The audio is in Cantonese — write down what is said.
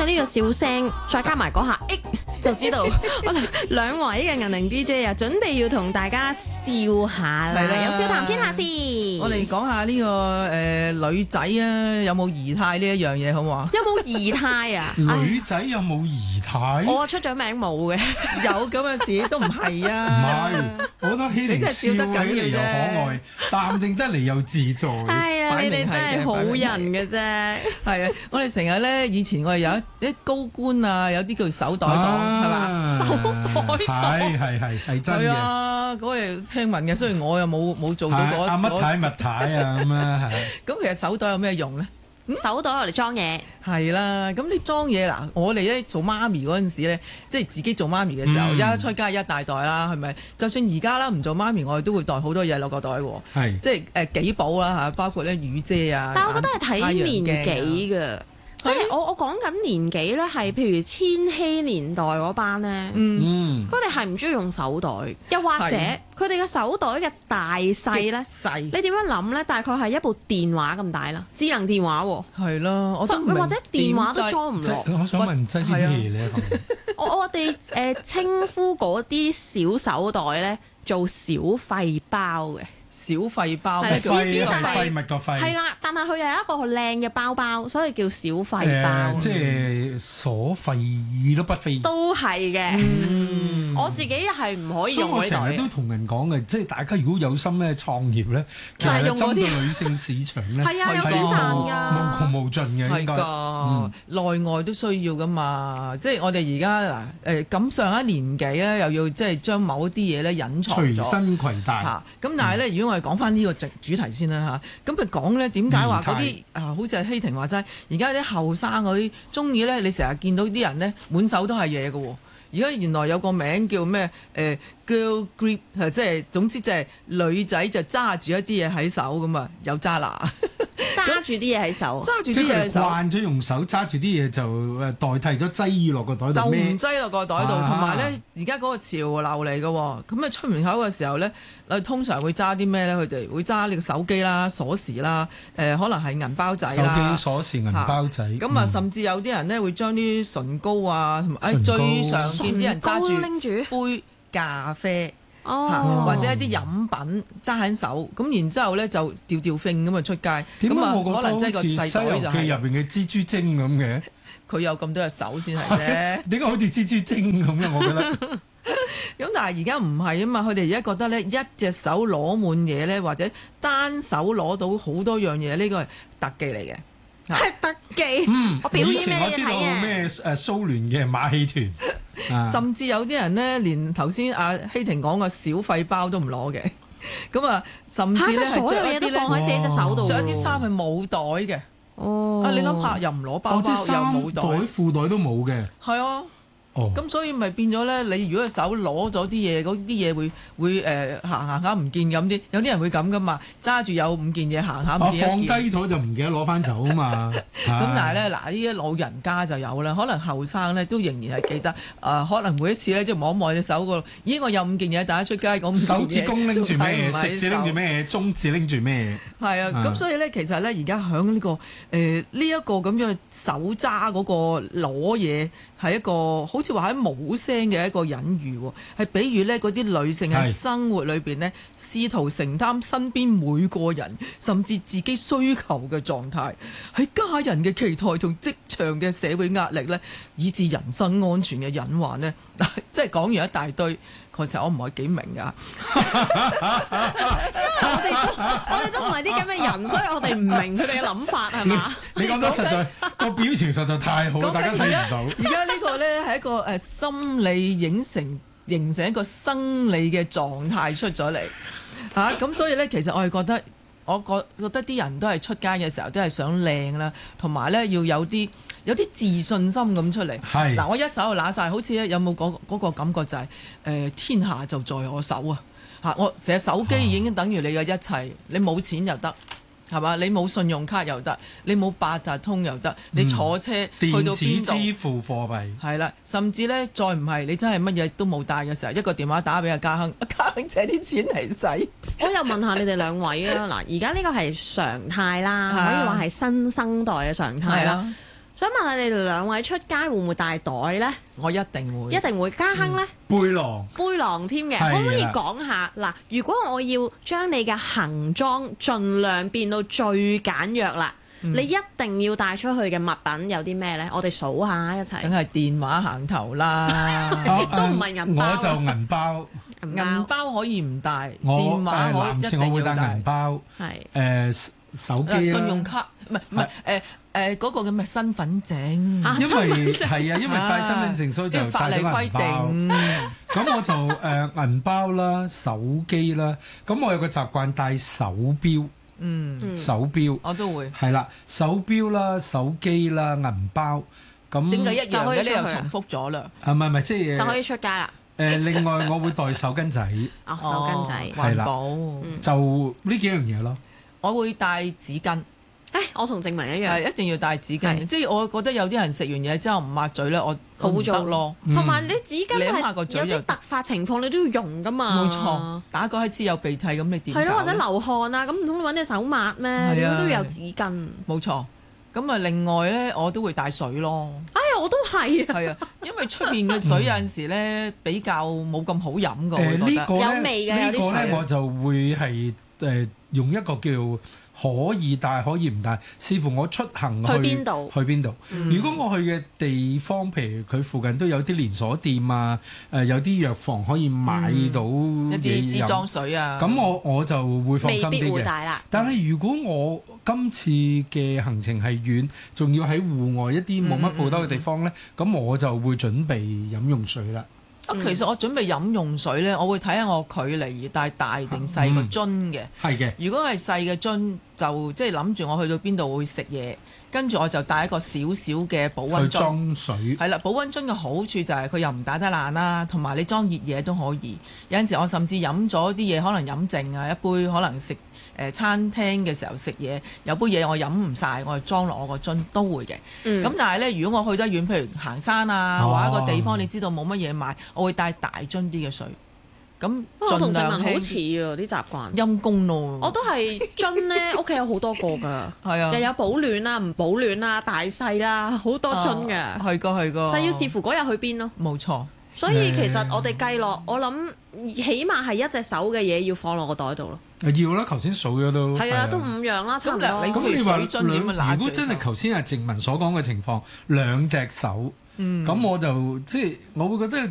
佢呢個笑聲，再加埋嗰下，就知道我哋兩位嘅銀鈴 DJ 啊，準備要同大家笑下啦。 係啦有笑談天下事。 我哋講下呢個女仔啊，有冇儀態呢一樣嘢好唔好啊？ 有冇儀態啊？ 女仔有冇儀態？ 我出咗名冇嘅。 有咁嘅事都唔係唔啊！ 係，我覺得希你真係玲笑笑得緊要起嚟又可愛，淡定得嚟又自在。 係啊，你哋真係好人嘅啫。 係啊，我哋成日咧，以前我哋有一啲高官啊，有啲叫手袋黨係嘛？手袋黨係真係嘅。 啊，嗰哋聽聞嘅，雖然我又冇做到嗰阿乜太乜太啊咁啊，係。 咁其實手袋有咩用咧？ 手袋攞嚟裝嘢。 係啦，咁你裝嘢嗱，我哋咧做媽咪嗰陣時咧，即係自己做媽咪嘅時候，一出街一大袋啦，係咪？就算而家啦，唔做媽咪，我哋都會袋好多嘢落個袋喎。 係即係幾寶啦嚇，包括咧雨遮啊。 但係我覺得係睇年紀㗎。即係我講緊年紀咧，係譬如千禧年代嗰班咧，佢哋係唔中意用手袋，又或者佢哋嘅手袋嘅大細咧， 細， 你點樣諗咧？大概係一部電話咁大啦，智能電話喎。 係咯，我都唔明或者電話都裝唔落。 我想問擠啲咩咧？ 我哋稱呼嗰啲小手袋咧做小廢包嘅。 小廢包係嘅意思就係廢物個廢。 係啦，但係佢又有一個好靚嘅包包，所以叫小廢包。 即係所廢都不廢。 都係嘅。我自己係唔可以用嗰啲袋。 所以我成日都同人講嘅，即係大家如果有心咧創業咧， 就係用嗰啲針對女性市場咧， 係啊，有錢賺㗎。 無窮無盡嘅應該。 係㗎，內外都需要㗎嘛。即係我哋而家嗱咁上一年紀咧，又要即係將某一啲嘢咧隱藏咗。 隨身攜帶。 咁但係咧，如果我哋講翻呢個主題先啦嚇，咁佢講咧點解話嗰啲好似係希婷話齋，而家啲後生嗰啲中意咧，你成日見到啲人咧滿手都係嘢嘅喎。而家原來有個名叫咩girl grip，即係總之就係女仔就揸住一啲嘢喺手咁啊，有揸拿。 揸住啲嘢喺手， 揸住即係佢啲嘢喺手， 慣咗用手揸住啲嘢就代替咗擠落個袋度就唔孭。 擠落個袋度。同埋咧，而家嗰個潮流嚟嘅喎，咁啊出門口嘅時候咧，通常會揸啲咩咧？佢哋會揸你個手機啦、鎖匙啦，可能係銀包仔啦， 手機鎖匙、銀包仔。 咁啊，甚至有啲人咧會將啲唇膏啊，同埋最常見啲人揸住拎住杯咖啡。 哦， 或者一啲飲品揸喺手，咁然之後咧就吊揈咁啊出街， 點解咁啊我覺可能即係個得好似《西遊記》 細袋就係入邊嘅蜘蛛精咁嘅？ 佢有咁多隻手先係啫。 點解好似蜘蛛精咁嘅？我覺得。 咁但係而家唔係啊嘛，佢哋而家覺得咧一隻手攞滿嘢咧，或者單手攞到好多樣嘢，呢個係特技嚟嘅。 係特技。我表以演俾前我知道你睇啊！ 咩蘇聯嘅馬戲團， 甚至有啲人咧，連頭先阿希婷講個小廢包都唔攞嘅，咁啊，甚至咧係所有嘢都放喺自己隻手度， 着一啲衫係冇袋嘅。 哦， 你諗下，又唔攞包包，又冇袋， 褲袋都冇嘅。 係啊。咁所以咪變咗咧？你如果手攞咗啲嘢，嗰啲嘢會行下唔見咁啲，有啲人會咁噶嘛？揸住有5件嘢行下唔見一件。 放低咗就唔記得攞翻走啊嘛。 咁但係咧，嗱呢啲老人家就有啦，可能後生咧都仍然係記得。可能每一次咧即係摸一摸隻手個，咦我有5件嘢帶咗出街，咁手指公拎住咩？食指拎住咩？中指拎住咩？ 係啊，咁所以咧，其實咧而家響呢個呢一個咁樣手揸嗰個攞嘢。係一個好似話喺冇聲嘅一個隱喻喎，係比喻咧嗰啲女性喺生活裏邊咧，試圖承擔身邊每個人甚至自己需求嘅狀態，喺家人嘅期待同職場嘅社會壓力咧，以至人身安全嘅隱患咧，即係講完一大堆，其實我唔係幾明㗎。 我哋都唔係啲咁嘅人，所以我哋唔明佢哋嘅諗法係嘛？ 你講得實在個表情實在太好，大家睇唔到。 而家呢個咧係一個心理形成一個生理嘅狀態出咗嚟嚇，咁所以咧其實我係覺得，覺得啲人都係出街嘅時候都係想靚啦，同埋咧要有啲自信心咁出嚟。 係嗱，我一手就揦晒，好似咧有冇嗰個感覺就係天下就在我手啊！嚇，我成日手機已經等於你嘅一切，你冇錢又得。係嘛？你冇信用卡又得，你冇八達通又得，你坐車去到邊度？ 電子支付貨幣係啦，甚至咧再唔係你真係乜嘢都冇帶嘅時候，一個電話打俾阿家亨，阿家亨借啲錢嚟使。 我又問下你哋兩位啊，嗱，而家呢個係常態啦，可以話係新生代嘅常態啦。 想問下你哋兩位出街會唔會帶袋咧？ 我一定會， 一定會。家亨咧？ 背囊。 背囊添嘅， 係啦可唔可以講下嗱？如果我要將你嘅行裝盡量變到最簡約啦，你一定要帶出去嘅物品有啲咩咧？我哋數下一齊。 梗係電話行頭啦， 都唔係銀包。 我就銀包。 銀包可以唔帶， 我電話男士我會帶銀包。 係。 手機啦。 信用卡唔係嗰個咁嘅身份證。 因為係啊，因為帶身份證所以就法例規帶咗銀包。咁我就銀包啦、手機啦。咁我有個習慣帶手錶。手錶我都會。 係啦，手錶啦、手機啦、銀包。咁點解一樣嘅？你又就可以出去重複咗啦。 唔係，即係就可以出街啦。 另外我會帶手巾仔。 手巾仔。 係啦環保。 就呢幾樣嘢咯。 我會帶紙巾。 我同靜文一樣， 一定要帶紙巾。 係即係我覺得有啲人食完嘢之後唔抹嘴咧，我好污糟唔得咯。 同埋你紙巾你諗下個嘴又係有啲突發情況你都要用噶嘛。 冇錯，打個乞嗤有鼻涕咁你點搞咧？ 係咯，或者流汗啊，咁唔通你揾隻手抹咩？點解都要有紙巾？ 冇錯。咁啊，另外咧，我都會帶水咯。 我都係啊。 係啊，因為出面嘅水有陣時咧比較冇咁好飲㗎。我覺得呢個咧有味嘅有啲水我就會係用一個叫可以帶可以唔帶，視乎我出行去邊度。 如果我去嘅地方，譬如佢附近都有啲連鎖店啊，有啲藥房可以買到一啲支裝水水啊， 咁我就會放心未必啲嘅。 會帶啦。 但係如果我今次嘅行程係遠，仲要喺戶外一啲冇乜報得嘅地方呢，咁我就會準備飲用水啦。 其實我準備飲用水咧，我會睇下我距離而帶大定細個樽嘅。 係嘅。 如果係細嘅樽，就即係諗住我去到邊度會食嘢，跟住我就帶一個小小嘅保溫樽。 去裝水。係啦，保溫樽嘅好處就係佢又唔打得爛啦，同埋你裝熱嘢都可以。有陣時我甚至飲咗啲嘢，可能飲剩啊，一杯可能食餐廳嘅時候食嘢，有杯嘢我飲唔晒，我就裝落我個樽都會嘅。咁但係咧，如果我去得遠，譬如行山啊，或者一個地方你知道冇乜嘢買，我會帶大樽啲嘅水。咁我同靜盡量文好似啊啲習慣。 陰公咯。 我都係樽咧，屋企有好多個㗎。 係啊， 又有保暖啦、唔保暖啦、大細啦，好多樽㗎。 係個。 就要視乎嗰日去邊咯。 冇錯。 所以其實我哋計落，我諗起碼係一隻手嘅嘢要放落個袋度咯。 要啦，頭先數咗都係啊，都5樣啦，差唔多。 咁你話水樽點樣拿住？ 如果真係頭先阿靜文所講嘅情況，2隻手，咁我就即係我會覺得